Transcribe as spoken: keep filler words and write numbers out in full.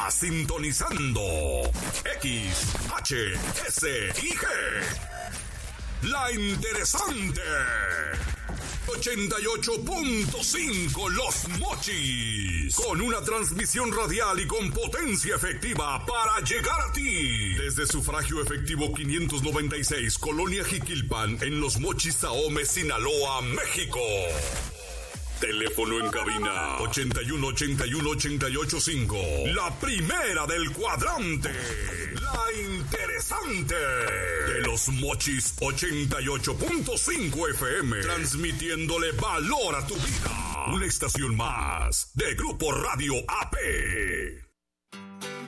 Estás sintonizando X, H, S y G. La interesante. ochenta y ocho punto cinco Los Mochis. Con una transmisión radial y con potencia efectiva para llegar a ti. Desde sufragio efectivo quinientos noventa y seis, Colonia Jiquilpan, en Los Mochis, Ahome, Sinaloa, México. Teléfono en cabina ochenta y uno, ochenta y uno, ochenta y ocho, cinco. La primera del cuadrante. La interesante. De Los Mochis ochenta y ocho punto cinco F M. Transmitiéndole valor a tu vida. Una estación más de Grupo Radio A P.